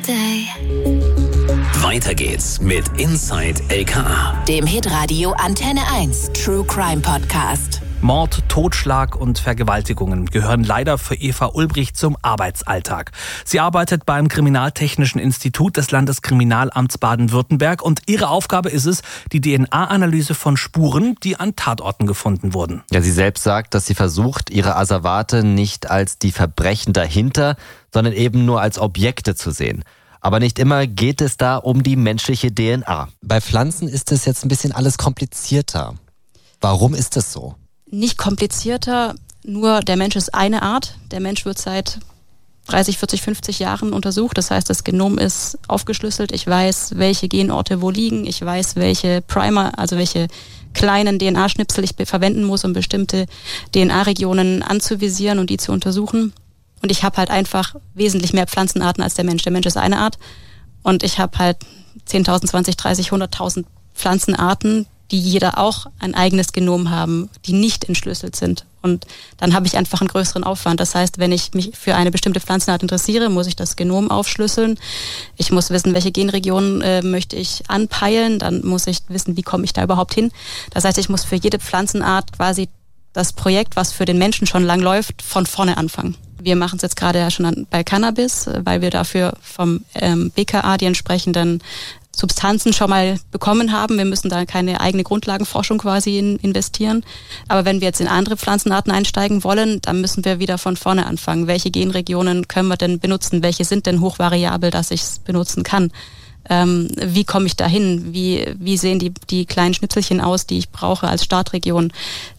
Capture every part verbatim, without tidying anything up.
Weiter geht's mit Inside L K A, dem Hitradio Antenne eins True Crime Podcast. Mord, Totschlag und Vergewaltigungen gehören leider für Eva Ulbricht zum Arbeitsalltag. Sie arbeitet beim Kriminaltechnischen Institut des Landeskriminalamts Baden-Württemberg und ihre Aufgabe ist es, die D N A-Analyse von Spuren, die an Tatorten gefunden wurden. Ja, sie selbst sagt, dass sie versucht, ihre Asservate nicht als die Verbrechen dahinter, sondern eben nur als Objekte zu sehen. Aber nicht immer geht es da um die menschliche D N A. Bei Pflanzen ist es jetzt ein bisschen alles komplizierter. Warum ist das so? Nicht komplizierter, nur der Mensch ist eine Art. Der Mensch wird seit dreißig, vierzig, fünfzig Jahren untersucht. Das heißt, das Genom ist aufgeschlüsselt. Ich weiß, welche Genorte wo liegen. Ich weiß, welche Primer, also welche kleinen D N A-Schnipsel ich verwenden muss, um bestimmte D N A-Regionen anzuvisieren und die zu untersuchen. Und ich habe halt einfach wesentlich mehr Pflanzenarten als der Mensch. Der Mensch ist eine Art und ich habe halt zehntausend, zwanzig, dreißig, hunderttausend Pflanzenarten, die jeder auch ein eigenes Genom haben, die nicht entschlüsselt sind. Und dann habe ich einfach einen größeren Aufwand. Das heißt, wenn ich mich für eine bestimmte Pflanzenart interessiere, muss ich das Genom aufschlüsseln. Ich muss wissen, welche Genregionen äh, möchte ich anpeilen. Dann muss ich wissen, wie komme ich da überhaupt hin. Das heißt, ich muss für jede Pflanzenart quasi das Projekt, was für den Menschen schon lang läuft, von vorne anfangen. Wir machen es jetzt gerade ja schon an, bei Cannabis, weil wir dafür vom ähm, B K A die entsprechenden Substanzen schon mal bekommen haben. Wir müssen da keine eigene Grundlagenforschung quasi in, investieren. Aber wenn wir jetzt in andere Pflanzenarten einsteigen wollen, dann müssen wir wieder von vorne anfangen. Welche Genregionen können wir denn benutzen? Welche sind denn hochvariabel, dass ich es benutzen kann? Ähm, wie komme ich dahin? Wie, wie sehen die, die kleinen Schnipselchen aus, die ich brauche als Startregion?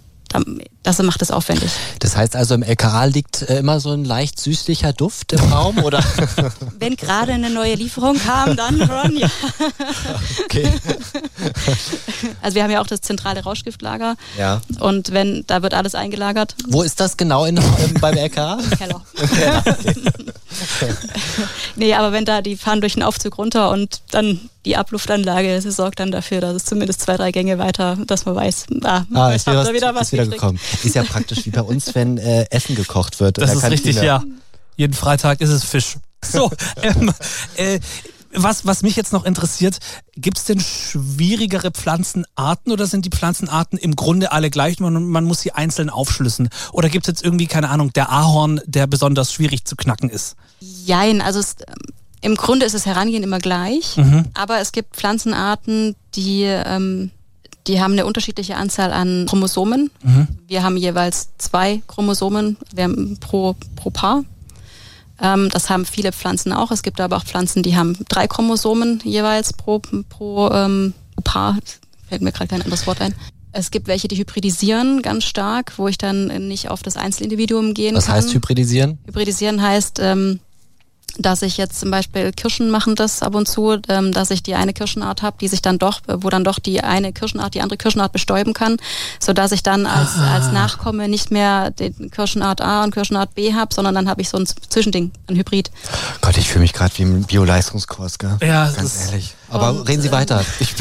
Das macht es aufwendig. Das heißt also, im L K A liegt äh, immer so ein leicht süßlicher Duft im Raum, oder? Wenn gerade eine neue Lieferung kam, dann Ron, ja. Okay. Also wir haben ja auch das zentrale Rauschgiftlager. Ja. Und wenn, da wird alles eingelagert. Wo ist das genau in, ähm, beim L K A? Im Keller. Ja, okay. Nee, aber wenn da, die fahren durch den Aufzug runter und dann die Abluftanlage, sie sorgt dann dafür, dass es zumindest zwei, drei Gänge weiter, dass man weiß, ah, ah jetzt habt ihr wieder was ist wieder gekommen. Ist ja praktisch wie bei uns, wenn äh, Essen gekocht wird. Das ist richtig, ja. Jeden Freitag ist es Fisch. So, ähm, äh, was, was mich jetzt noch interessiert, gibt es denn schwierigere Pflanzenarten oder sind die Pflanzenarten im Grunde alle gleich? Man, man muss sie einzeln aufschlüssen. Oder gibt es jetzt irgendwie, keine Ahnung, der Ahorn, der besonders schwierig zu knacken ist? Jein, also es, im Grunde ist das Herangehen immer gleich, Mhm. aber es gibt Pflanzenarten, die, ähm, die haben eine unterschiedliche Anzahl an Chromosomen. Mhm. Wir haben jeweils zwei Chromosomen wir haben pro, pro Paar. Ähm, das haben viele Pflanzen auch. Es gibt aber auch Pflanzen, die haben drei Chromosomen jeweils pro, pro ähm, Paar. Fällt mir gerade kein anderes Wort ein. Es gibt welche, die hybridisieren ganz stark, wo ich dann nicht auf das Einzelindividuum gehen Was kann. heißt hybridisieren? Hybridisieren heißt, ähm, dass ich jetzt zum Beispiel Kirschen machen das ab und zu, ähm, dass ich die eine Kirschenart habe, die sich dann doch, wo dann doch die eine Kirschenart die andere Kirschenart bestäuben kann, so dass ich dann als Ah. als Nachkomme nicht mehr den Kirschenart A und Kirschenart B habe, sondern dann habe ich so ein Zwischending, ein Hybrid. Gott, ich fühle mich gerade wie im Bio-Leistungskurs, gell? Ja, das ganz ist- ehrlich. Aber Und, reden Sie ähm, weiter. Ich,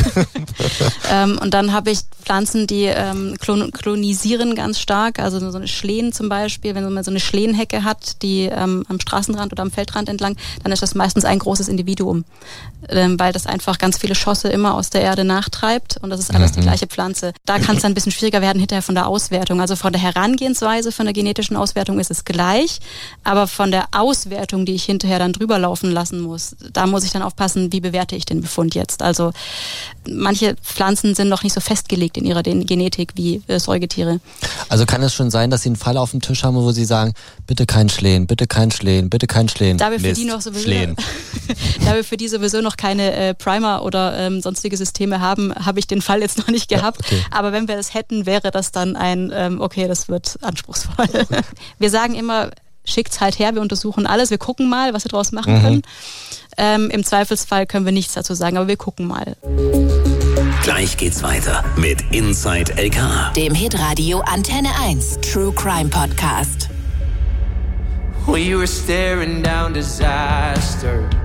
Ähm, und dann habe ich Pflanzen, die ähm, klon- klonisieren ganz stark, also so eine Schlehen zum Beispiel, wenn man so eine Schlehenhecke hat, die ähm, am Straßenrand oder am Feldrand entlang, dann ist das meistens ein großes Individuum, ähm, weil das einfach ganz viele Schosse immer aus der Erde nachtreibt und das ist alles Mhm. die gleiche Pflanze. Da kann es dann ein bisschen schwieriger werden hinterher von der Auswertung. Also von der Herangehensweise, von der genetischen Auswertung ist es gleich, aber von der Auswertung, die ich hinterher dann drüber laufen lassen muss, da muss ich dann aufpassen, wie bewerte ich den Befund jetzt. Also manche Pflanzen sind noch nicht so festgelegt in ihrer Den- Genetik wie äh, Säugetiere. also kann es schon sein, dass Sie einen Fall auf dem Tisch haben, wo Sie sagen, bitte kein Schlehen, bitte kein Schlehen, bitte kein Schlehen. Da wir für Mist, die noch sowieso, Schlehen. da wir für die sowieso noch keine äh, Primer oder ähm, sonstige Systeme haben, habe ich den Fall jetzt noch nicht gehabt. Ja, okay. Aber wenn wir das hätten, wäre das dann ein, ähm, okay, das wird anspruchsvoll. Wir sagen immer, schickt's halt her, wir untersuchen alles, wir gucken mal, was wir daraus machen Mhm. können. Ähm, Im Zweifelsfall können wir nichts dazu sagen, aber wir gucken mal. Gleich geht's weiter mit Inside L K A. Dem Hitradio Antenne eins True Crime Podcast. We were staring down disaster.